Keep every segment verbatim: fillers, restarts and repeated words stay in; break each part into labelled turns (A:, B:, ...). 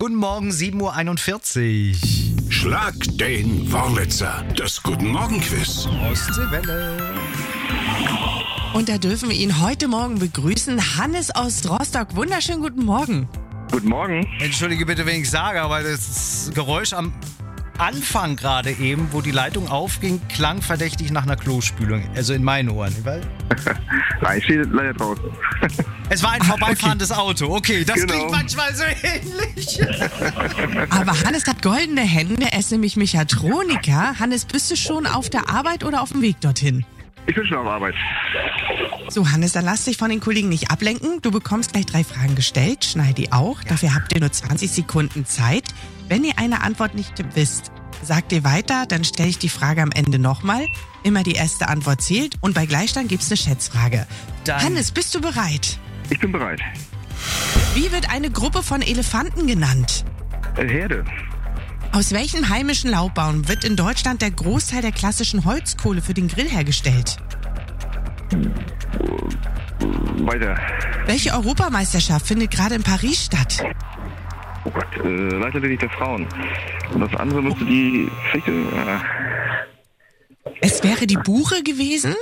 A: Guten Morgen, sieben Uhr einundvierzig.
B: Schlag den Wurlitzer. Das Guten Morgen-Quiz.
A: Ostseewelle.
C: Und da dürfen wir ihn heute Morgen begrüßen. Hannes aus Rostock. Wunderschönen guten Morgen.
D: Guten Morgen.
A: Entschuldige bitte, wenn ich sage, aber das Geräusch am Anfang gerade eben, wo die Leitung aufging, klang verdächtig nach einer Klospülung. Also in meinen Ohren.
D: Nein, ich stehe leider draußen.
A: Es war ein vorbeifahrendes okay. Auto. Okay, das
D: Genau.
A: klingt manchmal so ähnlich.
C: Aber Hannes hat goldene Hände. Er ist nämlich Mechatroniker. Hannes, bist du schon auf der Arbeit oder auf dem Weg dorthin?
D: Ich bin schon auf Arbeit.
C: So, Hannes, dann lass dich von den Kollegen nicht ablenken. Du bekommst gleich drei Fragen gestellt. Schneidi auch. Dafür habt ihr nur zwanzig Sekunden Zeit. Wenn ihr eine Antwort nicht wisst, sagt ihr weiter, dann stelle ich die Frage am Ende nochmal. Immer die erste Antwort zählt und bei Gleichstand gibt's eine Schätzfrage.
A: Dann
C: Hannes, bist du bereit?
D: Ich bin bereit.
C: Wie wird eine Gruppe von Elefanten genannt?
D: Äh, Herde.
C: Aus welchem heimischen Laubbaum wird in Deutschland der Großteil der klassischen Holzkohle für den Grill hergestellt?
D: Weiter.
C: Welche Europameisterschaft findet gerade in Paris statt?
D: Oh Gott, äh, Leichtathletik der Frauen. Und das andere müsste die Fichte. Äh,
C: Es wäre die Buche gewesen.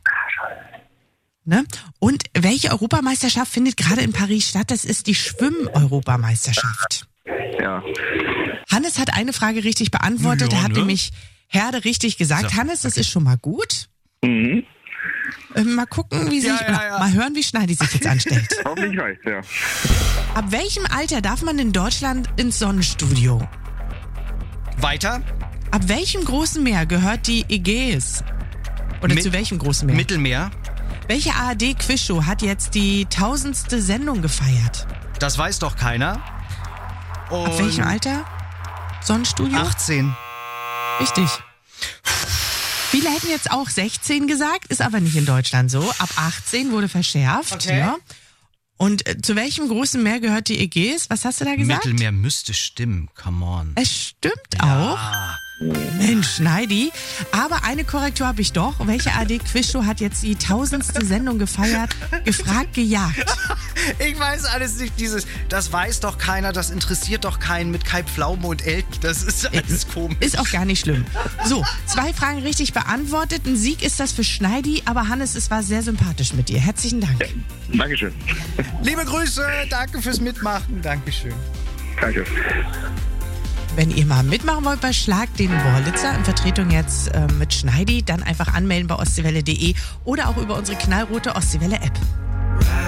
C: Ne? Und welche Europameisterschaft findet gerade in Paris statt? Das ist die Schwimm-Europameisterschaft.
D: ja.
C: Hannes hat eine Frage richtig beantwortet.
A: Ja,
C: er hat
A: ne?
C: nämlich Herde richtig gesagt.
A: So,
C: Hannes, das
A: okay.
C: ist schon mal gut.
D: Mhm.
C: Äh, mal gucken, wie sich,
A: Ja, ja, ja.
C: mal hören, wie Schneidi sich jetzt anstellt.
D: Hoffentlich reicht, ja.
C: Ab welchem Alter darf man in Deutschland ins Sonnenstudio?
A: weiter.
C: Ab welchem großen Meer gehört die Ägäis? Oder
A: Mit-
C: zu welchem großen Meer?
A: Mittelmeer.
C: Welche A R D-Quizshow hat jetzt die tausendste Sendung gefeiert?
A: Das weiß doch keiner. Und
C: Ab welchem Alter? Sonnenstudio?
A: achtzehn.
C: Richtig. Viele hätten jetzt auch sechzehn gesagt, ist aber nicht in Deutschland so. Ab achtzehn wurde verschärft.
A: Okay.
C: Ja. Und äh, zu welchem großen Meer gehört die Ägäis? Was hast du da gesagt?
A: Mittelmeer müsste stimmen. Come on.
C: Es stimmt auch.
A: Ah.
C: Mensch, Schneidi. Aber eine Korrektur habe ich doch. Welche A R D-Quizshow hat jetzt die tausendste Sendung gefeiert? Gefragt, gejagt.
A: Ich weiß alles nicht, dieses, das weiß doch keiner, das interessiert doch keinen mit Kai Pflaume und Elton. Das ist alles komisch.
C: Ist auch gar nicht schlimm. So, zwei Fragen richtig beantwortet. Ein Sieg ist das für Schneidi, aber Hannes, es war sehr sympathisch mit dir. Herzlichen Dank.
D: Dankeschön.
A: Liebe Grüße, danke fürs Mitmachen. Dankeschön.
D: Danke.
C: Wenn ihr mal mitmachen wollt bei Schlag den Wurlitzer in Vertretung jetzt äh, mit Schneidi, dann einfach anmelden bei ostseewelle punkt de oder auch über unsere knallrote Ostseewelle App.